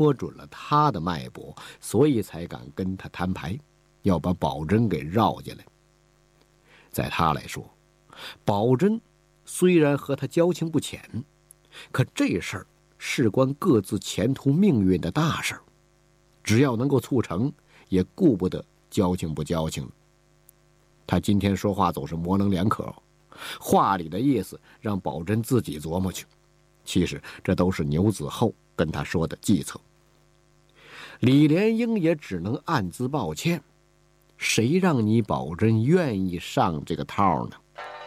摸准了他的脉搏，所以才敢跟他摊牌，要把宝珍给绕进来。在他来说，宝珍虽然和他交情不浅，可这事儿事关各自前途命运的大事儿，只要能够促成，也顾不得交情不交情了。他今天说话总是模棱两可，话里的意思让宝珍自己琢磨去，其实这都是牛子厚跟他说的计策。李莲英也只能暗自抱歉，谁让你宝珍愿意上这个套呢？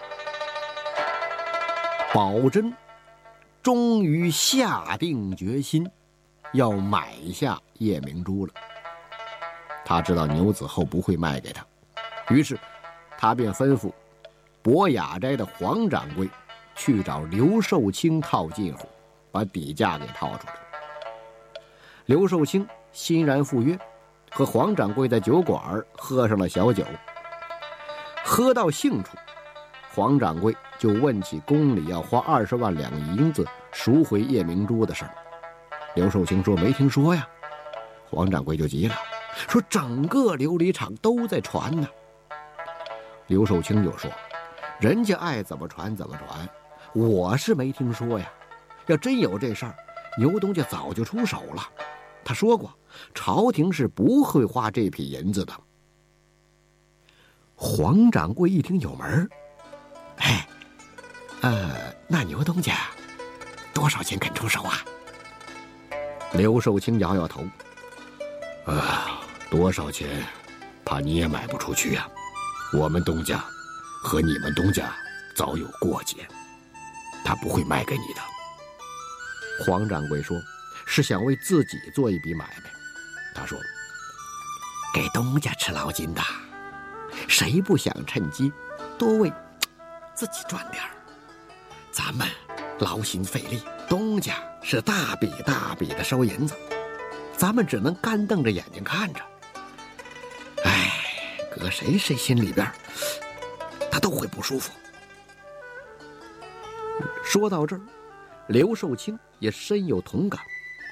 宝珍终于下定决心要买下夜明珠了。他知道牛子厚不会卖给他，于是他便吩咐博雅斋的黄掌柜去找刘寿清套近乎，把底价给套出来。刘寿清欣然赴约，和黄掌柜在酒馆喝上了小酒。喝到兴处，黄掌柜就问起宫里要花20万两银子赎回夜明珠的事儿。刘寿清说没听说呀。黄掌柜就急了，说整个琉璃厂都在传呢。刘寿清就说人家爱怎么传怎么传，我是没听说呀。要真有这事儿，牛东家早就出手了。他说过，朝廷是不会花这批银子的。黄掌柜一听有门，那牛东家多少钱肯出手啊？刘寿清摇摇头，多少钱怕你也买不出去呀。我们东家和你们东家早有过节，他不会卖给你的。黄掌柜说是想为自己做一笔买卖。他说给东家吃劳金的，谁不想趁机多为自己赚点儿？咱们劳心费力，东家是大笔大笔的收银子，咱们只能干瞪着眼睛看着。搁谁心里边他都会不舒服。说到这儿，刘寿清也深有同感。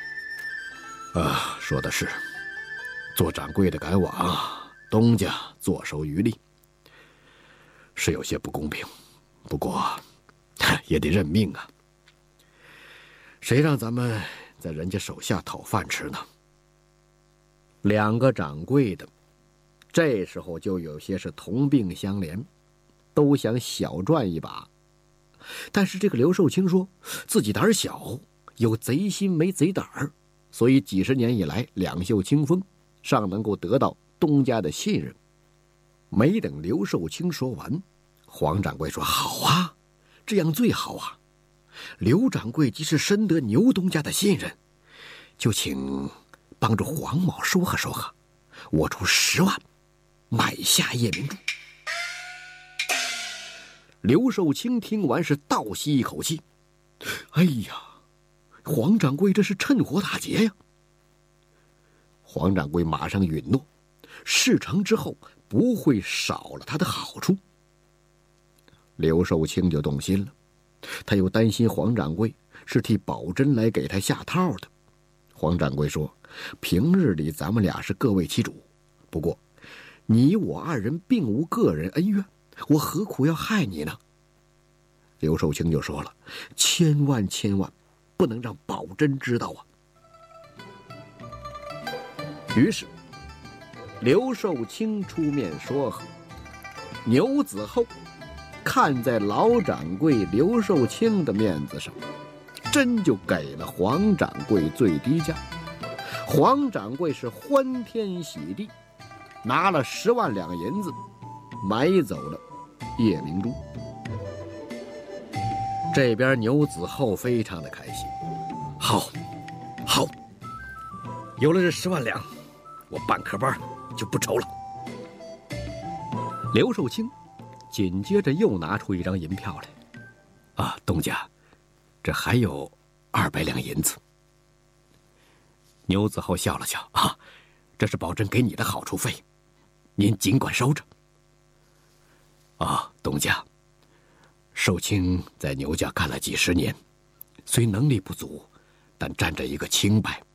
说的是，做掌柜的赶往，东家坐收渔利，是有些不公平，不过也得认命啊。谁让咱们在人家手下讨饭吃呢？两个掌柜的这时候就有些是同病相怜，都想小赚一把。但是这个刘寿清说自己胆小，有贼心没贼胆儿，所以几十年以来两袖清风，尚能够得到东家的信任。没等刘寿清说完，黄掌柜说好啊，这样最好啊。刘掌柜既是深得牛东家的信任，就请帮助黄某说和说和，我出10万买下夜明珠。刘寿清听完是倒吸一口气，哎呀，黄掌柜这是趁火打劫呀。黄掌柜马上允诺，事成之后不会少了他的好处。刘寿清就动心了，他又担心黄掌柜是替宝珍来给他下套的。黄掌柜说，平日里咱们俩是各为其主，不过你我二人并无个人恩怨，我何苦要害你呢？刘寿清就说了，千万不能让宝珍知道啊。于是刘寿清出面说和，牛子厚看在老掌柜刘寿清的面子上，真就给了黄掌柜最低价。黄掌柜是欢天喜地，拿了10万两银子买走了夜明珠。这边牛子厚非常的开心，好，有了这10万两，我半科班就不愁了。刘寿清紧接着又拿出一张银票来，东家，这还有200两银子。牛子厚笑了笑，这是宝珍给你的好处费，您尽管收着。东家，寿清在牛家干了几十年，虽能力不足，但沾着一个清白，